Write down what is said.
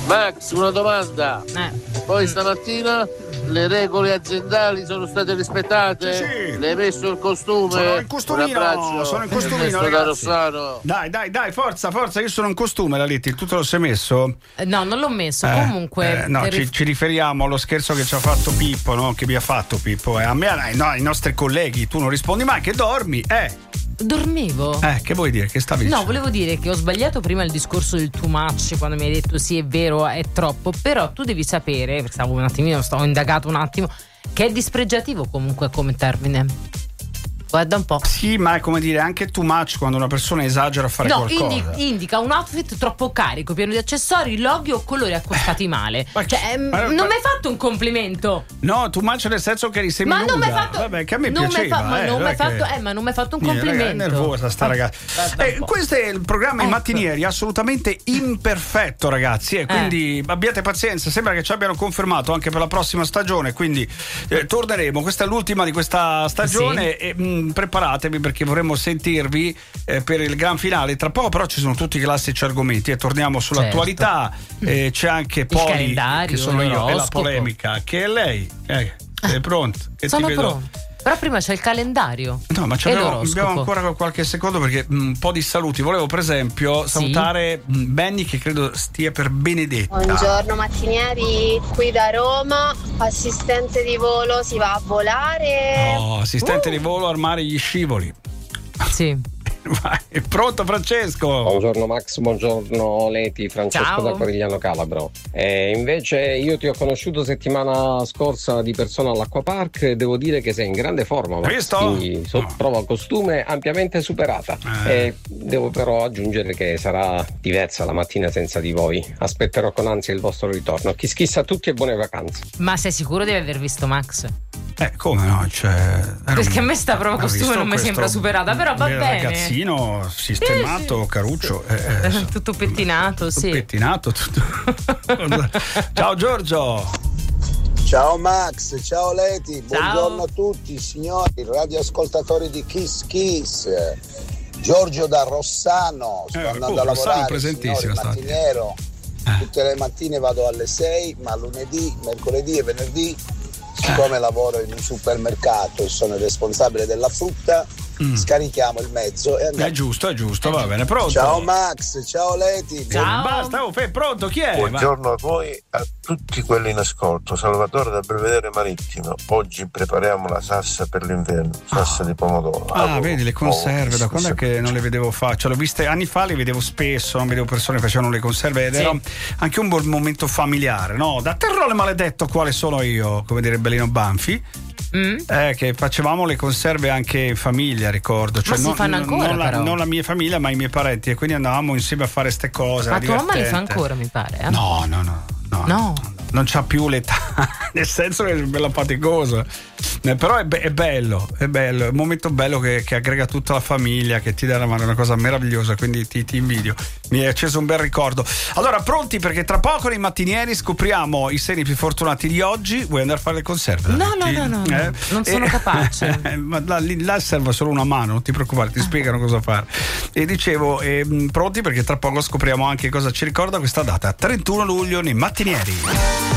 Max, una domanda. Poi stamattina le regole aziendali sono state rispettate? Sì. Le hai messo il costume? Sono in costumino, da Rossano. Dai, forza, io sono in costume, la Litti, tu te lo sei messo? No, non l'ho messo, comunque. Ci riferiamo allo scherzo che ci ha fatto Pippo, no? Che vi ha fatto Pippo? A me, ai nostri colleghi, tu non rispondi mai, che dormi, Dormivo. Che vuoi dire? Che stavi dicendo? No, volevo dire che ho sbagliato prima il discorso del too much quando mi hai detto sì, è vero, è troppo, però tu devi sapere, perché stavo indagato un attimo, che è dispregiativo comunque come termine. Guarda un po'. Sì, ma è come dire anche too much quando una persona esagera a fare qualcosa. Indica un outfit troppo carico, pieno di accessori, loghi o colori accostati male. Non mi hai fatto un complimento. No, too much nel senso che eri seminuda. Ma non mi hai fatto. Vabbè, che a me piaceva. Ma non mi hai fatto un complimento. È nervosa sta ragazza. Questo è il programma I Mattinieri, assolutamente imperfetto, ragazzi. E quindi abbiate pazienza. Sembra che ci abbiano confermato anche per la prossima stagione. Quindi torneremo. Questa è l'ultima di questa stagione. Sì. E, preparatevi perché vorremmo sentirvi per il gran finale tra poco, però ci sono tutti i classici argomenti e torniamo sull'attualità. C'è anche Poli, che sono io, e la polemica che è lei. È pronto? Sono pronto. Però prima c'è il calendario. No, ma abbiamo ancora qualche secondo perché un po' di saluti. Volevo per esempio salutare Benny, che credo stia per Benedetta. Buongiorno Mattinieri, qui da Roma, assistente di volo, si va a volare. Oh, assistente di volo, armare gli scivoli. Sì. Vai, è pronto Francesco? Buongiorno Max, buongiorno Leti, Francesco. Ciao. Da Corigliano Calabro. Invece io ti ho conosciuto settimana scorsa di persona all'Acquapark e devo dire che sei in grande forma, Max. Visto? Quindi prova costume ampiamente superata. Devo però aggiungere che sarà diversa la mattina senza di voi. Aspetterò con ansia il vostro ritorno. Kiss kiss a tutti e buone vacanze. Ma sei sicuro di aver visto Max? Come no? Perché a me sta prova costume non mi sembra superata, però va bene. Ragazzino sistemato, caruccio. Tutto pettinato, tutto pettinato, tutto. Ciao Giorgio. Ciao Max, ciao Leti, buongiorno a tutti signori radioascoltatori di Kiss Kiss. Giorgio da Rossano, sto andando a lavorare, signori, mattiniero. Tutte le mattine vado alle 6, ma lunedì, mercoledì e venerdì, siccome lavoro in un supermercato e sono il responsabile della frutta, scarichiamo il mezzo e andiamo. È giusto, va bene, pronto. Ciao Max, ciao Leti. Ciao. Basta, pronto, chi è? Buongiorno a voi, a tutti quelli in ascolto. Salvatore da Belvedere Marittimo. Oggi prepariamo la salsa per l'inverno, salsa di pomodoro. Vedi le conserve, da quando è che non le vedevo fare? Cioè, l'ho viste anni fa, le vedevo spesso, non vedevo persone che facevano le conserve ed era anche un buon momento familiare, no? Da terrore maledetto quale sono io, come direbbe Bellino Banfi. Che facevamo le conserve anche in famiglia, ricordo. Cioè, si fanno ancora, non la mia famiglia, ma i miei parenti, e quindi andavamo insieme a fare ste cose. Ma tua mamma li fa ancora, mi pare? No. Non c'ha più l'età, nel senso che è bella faticosa. Però è bello, è un momento bello che aggrega tutta la famiglia, che ti dà una cosa meravigliosa, quindi ti invidio. Mi è acceso un bel ricordo. Allora, pronti? Perché tra poco nei mattinieri scopriamo i segni più fortunati di oggi. Vuoi andare a fare le conserve? No, non sono capace. Ma là serve solo una mano, non ti preoccupare, ti spiegano cosa fare. E dicevo, pronti? Perché tra poco scopriamo anche cosa ci ricorda questa data, 31 luglio nei mattinieri.